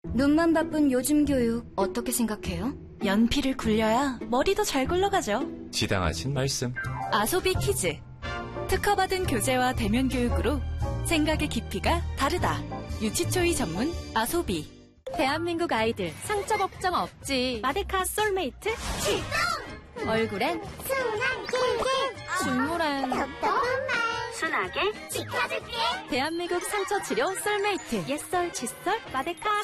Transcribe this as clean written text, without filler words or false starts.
눈만 바쁜 요즘 교육 어떻게 생각해요? 연필을 굴려야 머리도 잘 굴러가죠. 지당하신 말씀. 아소비 키즈. 특허받은 교재와 대면 교육으로 생각의 깊이가 다르다. 유치초이 전문 아소비. 대한민국 아이들 상처 걱정 없지. 마데카 솔메이트 출동! 얼굴엔 순한 꿀꿀, 중물엔 덕덕한 말, 순하게 지켜줄게. 대한민국 상처 치료 솔메이트. 옛설, 칫솔, 마데카